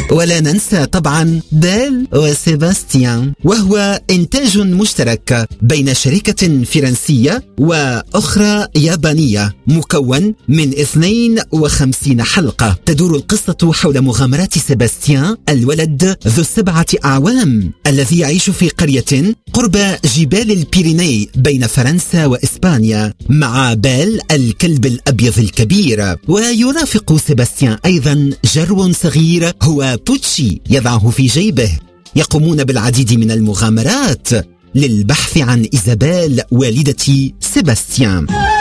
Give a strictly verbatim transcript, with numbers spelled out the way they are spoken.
ولا ننسى طبعا بيل وسيباستيان، وهو إنتاج مشترك بين شركة فرنسية وأخرى يابانية، مكون من اثنين وخمسين حلقة. تدور القصة حول مغامرات سيباستيان الولد ذو السبعة أعوام الذي يعيش في قرية قرب جبال البيريني بين فرنسا وإسبانيا مع بيل الكلب الأبيض الكبير. ويرافق سيباستيان أيضا جرو صغير هو بوتشي يضعه في جيبه. يقومون بالعديد من المغامرات للبحث عن إيزابيل والدة سيباستيان.